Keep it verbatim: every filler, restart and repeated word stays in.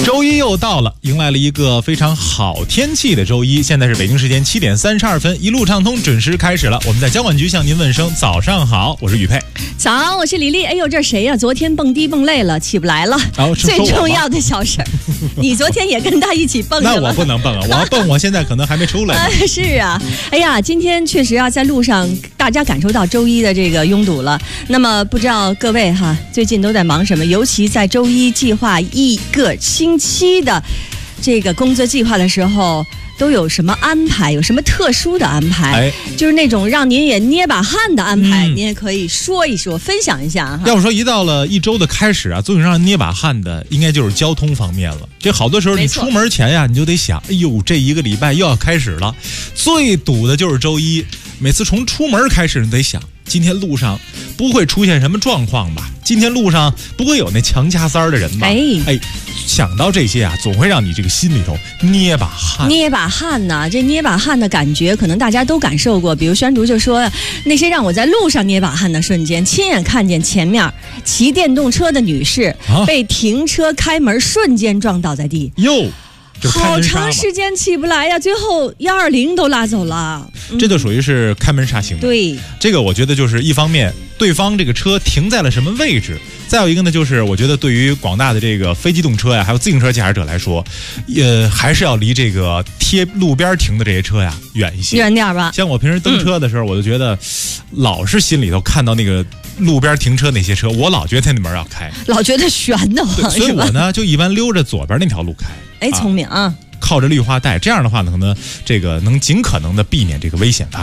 周一又到了，迎来了一个非常好天气的周一。现在是北京时间七点三十二分，一路畅通准时开始了。我们在交管局向您问声早上好，我是宇佩。 早，我是李丽。哎呦，这谁呀、啊？昨天蹦迪蹦累了，起不来了。 哦、 最重要的小事儿，你昨天也跟他一起蹦。 那我不能蹦啊！我要蹦，我现在可能还没出来、 呃。是啊，哎呀，今天确实啊，在路上大家感受到周一的这个拥堵了。那么不知道各位哈，最近都在忙什么？尤其在周一计划一个星期的这个工作计划的时候，都有什么安排？有什么特殊的安排？ 哎， 就是那种让您也捏把汗的安排， 嗯、 您也可以说一说，分享一下哈。 要说一到了一周的开始啊，最让人捏把汗的，应该就是交通方面了。这好多时候你出门前呀，你就得想，哎呦，这一个礼拜又要开始了，最堵的就是周一。每次从出门开始，你得想，今天路上不会出现什么状况吧？今天路上不会有那强加塞儿的人吧？哎哎，想到这些啊，总会让你这个心里头捏把汗。 捏把汗呢，这捏把汗的感觉，可能大家都感受过。比如宣竹就说，那些让我在路上捏把汗的瞬间，亲眼看见前面骑电动车的女士、啊、被停车开门瞬间撞倒在地。 哟。 好长时间起不来呀，最后幺二零都拉走了， 嗯、这就属于是开门杀行为。 对， 这个我觉得就是一方面，对方这个车停在了什么位置；再有一个呢，就是我觉得对于广大的这个非机动车呀，还有自行车驾驶者来说，呃，还是要离这个贴路边停的这些车呀远一些， 远点吧。 像我平时蹬车的时候，嗯、我就觉得老是心里头看到那个路边停车那些车，我老觉得那门要开， 老觉得悬的慌， 所以我呢就一般溜着左边那条路开。 哎，聪明啊！ 靠着绿化带，这样的话呢，可能这个能尽可能的避免这个危险发生。